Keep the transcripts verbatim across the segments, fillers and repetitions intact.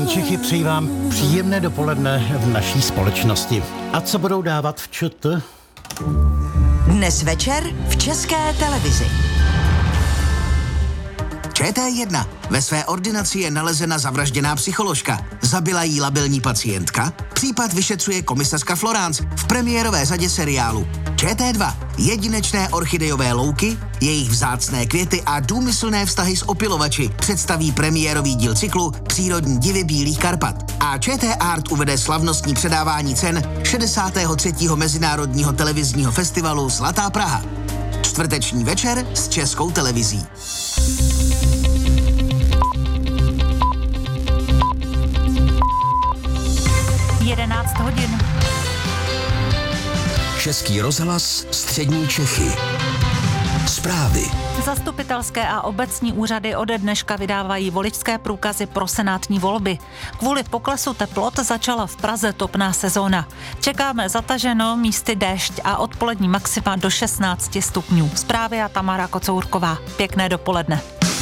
Střední Čechy, přeji vám příjemné dopoledne v naší společnosti. A co budou dávat v ČT? Dnes večer v České televizi. Č T jedna. Ve své ordinaci je nalezena zavražděná psycholožka. Zabila jí labilní pacientka? Případ vyšetřuje komisařka Florence v premiérové řadě seriálu. Č T dva. Jedinečné orchidejové louky, jejich vzácné květy a důmyslné vztahy s opylovači představí premiérový díl cyklu Přírodní divy Bílých Karpat. A Č T Art uvede slavnostní předávání cen šedesátého třetího Mezinárodního televizního festivalu Zlatá Praha. Čtvrteční večer s Českou televizí. jedenáct hodin. Český rozhlas, Střední Čechy. Zprávy. Zastupitelské a obecní úřady ode dneška vydávají voličské průkazy pro senátní volby. Kvůli poklesu teplot začala v Praze topná sezóna. Čekáme zataženo, místy déšť a odpolední maxima do šestnáct stupňů. Zprávy a Tamara Kocourková. Pěkné dopoledne.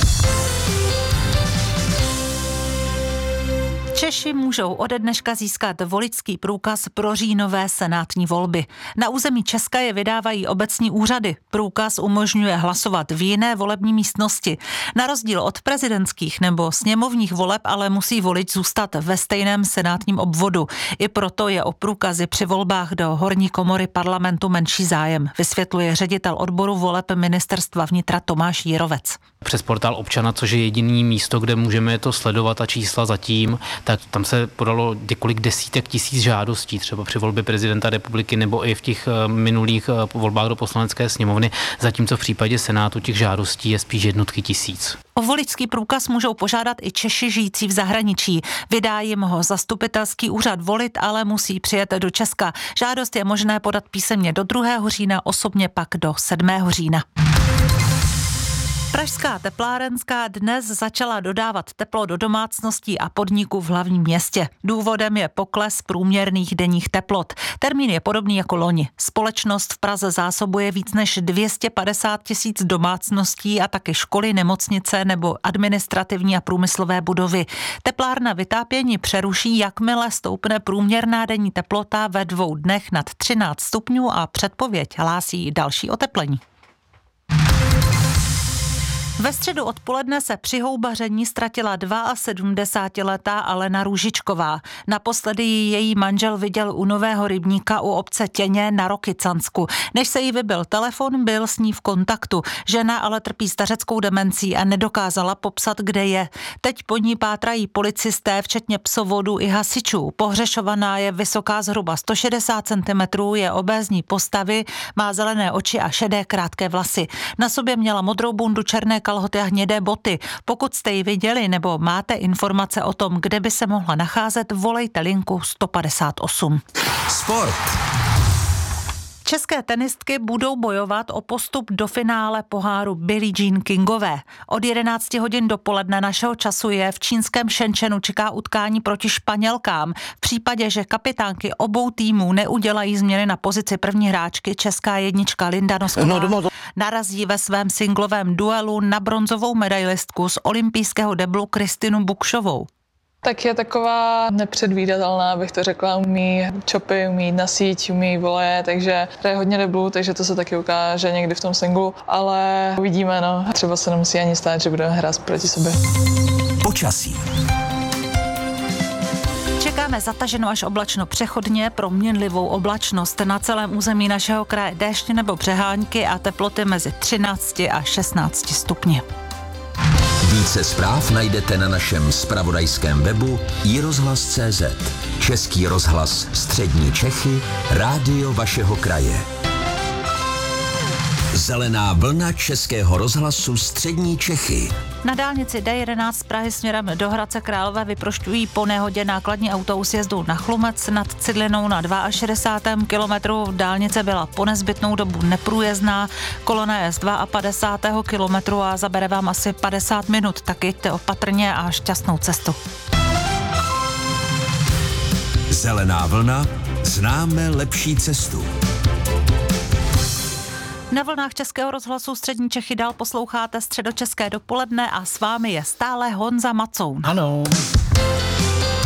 Češi můžou ode dneška získat voličský průkaz pro říjnové senátní volby. Na území Česka je vydávají obecní úřady. Průkaz umožňuje hlasovat v jiné volební místnosti. Na rozdíl od prezidentských nebo sněmovních voleb ale musí volič zůstat ve stejném senátním obvodu. I proto je o průkazy při volbách do horní komory parlamentu menší zájem, vysvětluje ředitel odboru voleb Ministerstva vnitra Tomáš Jirovec. Přes portál občana, což je jediný místo, kde můžeme to sledovat a čísla zatím, tak tam se podalo několik desítek tisíc žádostí, třeba při volbě prezidenta republiky nebo i v těch minulých volbách do poslanecké sněmovny, zatímco v případě Senátu těch žádostí je spíš jednotky tisíc. O voličský průkaz můžou požádat i Češi žijící v zahraničí. Vydá jim ho zastupitelský úřad volit, ale musí přijet do Česka. Žádost je možné podat písemně do druhého října, osobně pak do sedmého října. Pražská teplárenská dnes začala dodávat teplo do domácností a podniků v hlavním městě. Důvodem je pokles průměrných denních teplot. Termín je podobný jako loni. Společnost v Praze zásobuje víc než dvě stě padesát tisíc domácností a taky školy, nemocnice nebo administrativní a průmyslové budovy. Teplárna vytápění přeruší, jakmile stoupne průměrná denní teplota ve dvou dnech nad třináct stupňů a předpověď hlásí další oteplení. Ve středu odpoledne se při houbaření ztratila sedmdesátiletá Alena Růžičková. Naposledy ji její manžel viděl u Nového Rybníka u obce Těně na Rokycansku. Než se jí vybil telefon, byl s ní v kontaktu. Žena ale trpí stařeckou demencí a nedokázala popsat, kde je. Teď po ní pátrají policisté, včetně psovodů i hasičů. Pohřešovaná je vysoká zhruba sto šedesát centimetrů, je obézní postavy, má zelené oči a šedé krátké vlasy. Na sobě měla modrou bundu, černé kalhoty a hnědé boty. Pokud jste ji viděli nebo máte informace o tom, kde by se mohla nacházet, volejte linku sto padesát osm. Sport. České tenistky budou bojovat o postup do finále poháru Billie Jean Kingové. Od jedenácti hodin dopoledne našeho času je v čínském Shenzhenu čeká utkání proti Španělkám. V případě, že kapitánky obou týmů neudělají změny na pozici první hráčky, česká jednička Linda Nosková no, narazí ve svém singlovém duelu na bronzovou medailistku z olympijského deblu Kristinu Bukšovou. Tak je taková nepředvídatelná, bych to řekla, umí čopy, umí jít na síť, umí voleje, takže hraje hodně deblů, takže to se taky ukáže někdy v tom singlu, ale uvidíme, no, třeba se nemusí ani stát, že budeme hrát proti sobě. Počasí. Čekáme zataženo až oblačno přechodně, proměnlivou oblačnost. Na celém území našeho kraje déšť nebo přehánky a teploty mezi třinácti a šestnácti stupni. Více zpráv najdete na našem zpravodajském webu i rozhlas tečka cé zet. Český rozhlas Střední Čechy, rádio vašeho kraje. Zelená vlna Českého rozhlasu Střední Čechy. Na dálnici D jedenáct z Prahy směrem do Hradce Králové vyprošťují po nehodě nákladní auto u sjezdu na Chlumec nad Cidlinou na šedesátém druhém kilometru. Dálnice byla po nezbytnou dobu neprůjezdná, kolona je z padesátého druhého kilometru a zabere vám asi padesát minut, tak jeďte opatrně a šťastnou cestu. Zelená vlna, známe lepší cestu. Na vlnách Českého rozhlasu Střední Čechy dál posloucháte Středočeské dopoledne a s vámi je stále Honza Macoun. Ano.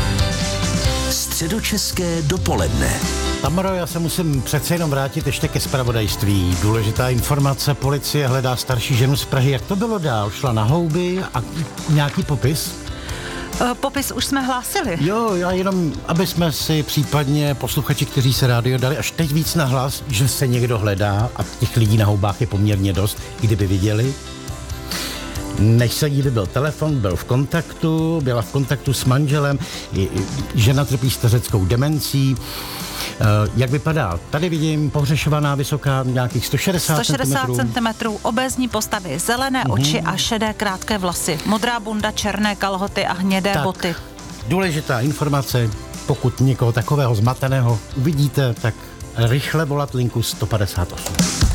Středočeské dopoledne. Tamaro, já se musím přece jenom vrátit ještě ke zpravodajství. Důležitá informace, policie hledá starší ženu z Prahy. Jak to bylo dál? Šla na houby a nějaký popis? Popis už jsme hlásili. Jo, já jenom, aby jsme si případně posluchači, kteří se rádio dali až teď víc nahlas, že se někdo hledá a těch lidí na houbách je poměrně dost, kdyby viděli. Než se jí vybil telefon, byl v kontaktu, byla v kontaktu s manželem, žena trpí stařeckou demencí. Jak vypadá? Tady vidím pohřešovaná vysoká nějakých sto šedesát centimetrů, obézní postavy, zelené uhum. oči a šedé krátké vlasy, modrá bunda, černé kalhoty a hnědé tak, boty. Důležitá informace, pokud někoho takového zmateného uvidíte, tak rychle volat linku sto padesát osm.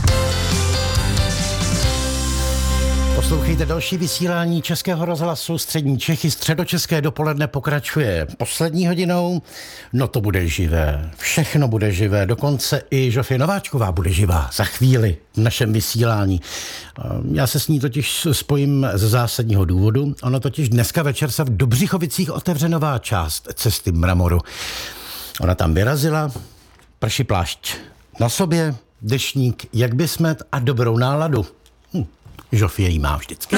Poslouchejte další vysílání Českého rozhlasu Střední Čechy. Středočeské dopoledne pokračuje poslední hodinou. No to bude živé. Všechno bude živé. Dokonce i Žofie Nováčková bude živá za chvíli v našem vysílání. Já se s ní totiž spojím ze zásadního důvodu. Ono totiž dneska večer se v Dobřichovicích otevře nová část cesty Mramoru. Ona tam vyrazila, prší plášť na sobě, dešník jak by smet a dobrou náladu. Hm. Žofie jí má vždycky.